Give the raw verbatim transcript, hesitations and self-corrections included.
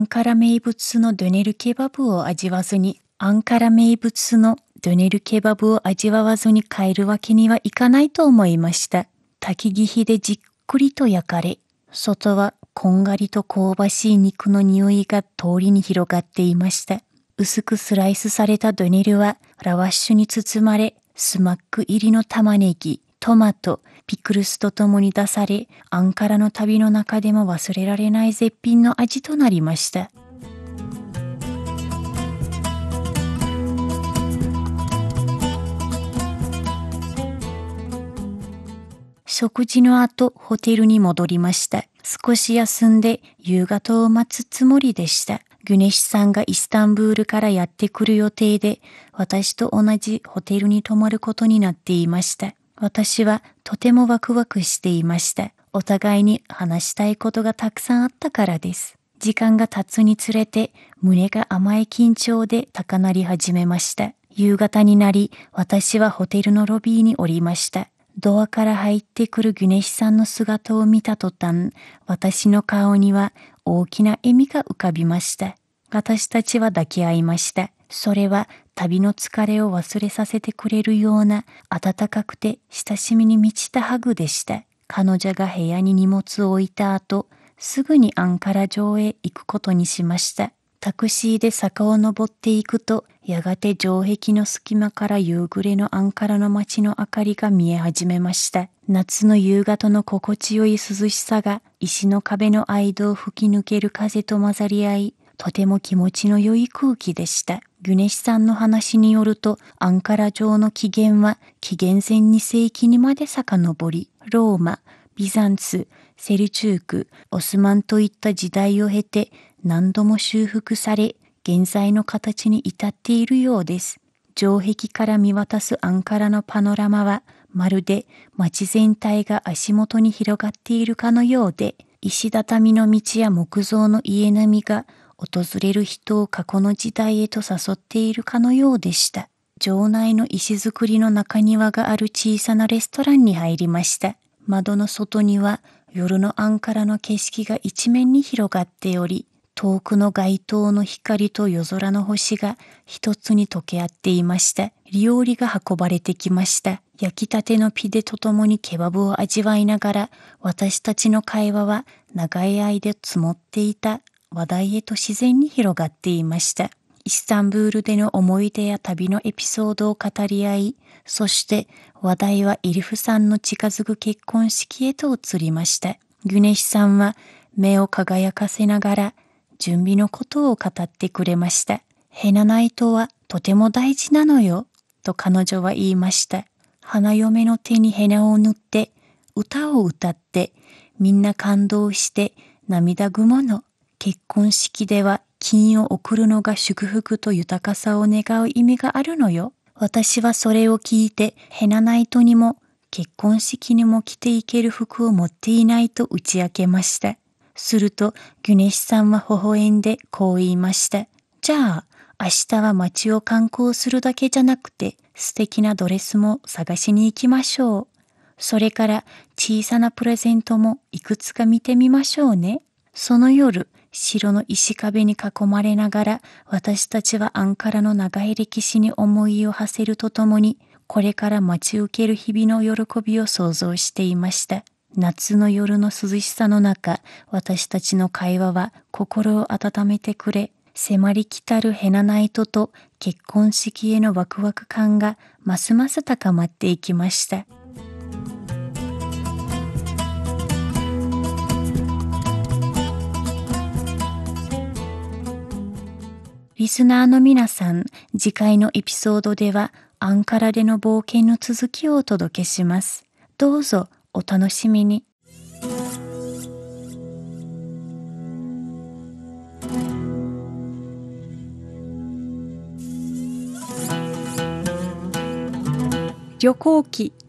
アンカラ名物のドネルケバブを味わわずに、アンカラ名物のドネルケバブを味わわずに帰るわけにはいかないと思いました。焚き木火でじっくりと焼かれ、外はこんがりと香ばしい肉の匂いが通りに広がっていました。薄くスライスされたドネルはラワッシュに包まれ、スマック入りの玉ねぎ、トマト、ピクルスとともに出され、アンカラの旅の中でも忘れられない絶品の味となりました。食事の後、ホテルに戻りました。少し休んで夕方を待つつもりでした。グネシさんがイスタンブールからやってくる予定で、私と同じホテルに泊まることになっていました。私はとてもワクワクしていました。お互いに話したいことがたくさんあったからです。時間が経つにつれて胸が甘い緊張で高鳴り始めました。夕方になり、私はホテルのロビーに降りました。ドアから入ってくるギュネシさんの姿を見た途端、私の顔には大きな笑みが浮かびました。私たちは抱き合いました。それは旅の疲れを忘れさせてくれるような温かくて親しみに満ちたハグでした。彼女が部屋に荷物を置いた後、すぐにアンカラ城へ行くことにしました。タクシーで坂を登っていくと、やがて城壁の隙間から夕暮れのアンカラの街の明かりが見え始めました。夏の夕方の心地よい涼しさが石の壁の間を吹き抜ける風と混ざり合い、とても気持ちの良い空気でした。ギュネシさんの話によると、アンカラ城の起源は紀元前に世紀にまで遡り、ローマ、ビザンツ、セルチューク、オスマンといった時代を経て何度も修復され、現在の形に至っているようです。城壁から見渡すアンカラのパノラマは、まるで街全体が足元に広がっているかのようで、石畳の道や木造の家並みが訪れる人を過去の時代へと誘っているかのようでした。城内の石造りの中庭がある小さなレストランに入りました。窓の外には夜のアンカラの景色が一面に広がっており、遠くの街灯の光と夜空の星が一つに溶け合っていました。料理が運ばれてきました。焼きたてのピデとともにケバブを味わいながら、私たちの会話は長い間積もっていた話題へと自然に広がっていました。イスタンブールでの思い出や旅のエピソードを語り合い、そして話題はイルフさんの近づく結婚式へと移りました。ギュネシさんは目を輝かせながら準備のことを語ってくれました。ヘナナイトはとても大事なのよ、と彼女は言いました。花嫁の手にヘナを塗って歌を歌ってみんな感動して涙ぐむの。結婚式では金を贈るのが祝福と豊かさを願う意味があるのよ。私はそれを聞いてヘナナイトにも結婚式にも着ていける服を持っていないと打ち明けました。するとギュネシさんは微笑んでこう言いました。じゃあ明日は街を観光するだけじゃなくて素敵なドレスも探しに行きましょう。それから小さなプレゼントもいくつか見てみましょうね。その夜、白の石壁に囲まれながら私たちはアンカラの長い歴史に思いを馳せるとともにこれから待ち受ける日々の喜びを想像していました。夏の夜の涼しさの中、私たちの会話は心を温めてくれ、迫り来たるヘナナイトと結婚式へのワクワク感がますます高まっていきました。リスナーの皆さん、次回のエピソードではアンカラでの冒険の続きをお届けします。どうぞお楽しみに。 旅行記